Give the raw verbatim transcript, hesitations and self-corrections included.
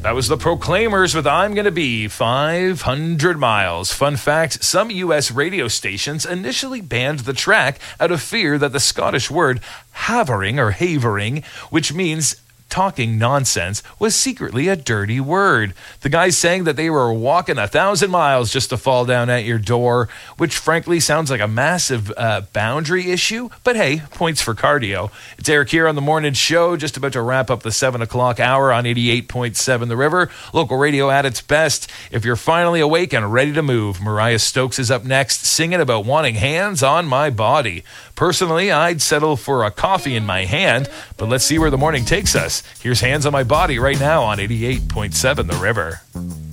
That was the Proclaimers with I'm Gonna Be five hundred miles. Fun fact, some U S radio stations initially banned the track out of fear that the Scottish word havering or havering, which means talking nonsense, was secretly a dirty word. The guys saying that they were walking a thousand miles just to fall down at your door, which frankly sounds like a massive uh, boundary issue, but hey, points for cardio. It's Eric here on the morning show, just about to wrap up the seven o'clock hour on eighty-eight point seven The River. Local radio at its best. If you're finally awake and ready to move, Mariah Stokes is up next, singing about wanting hands on my body. Personally, I'd settle for a coffee in my hand, but let's see where the morning takes us. Here's Hands on My Body right now on eighty-eight point seven The River.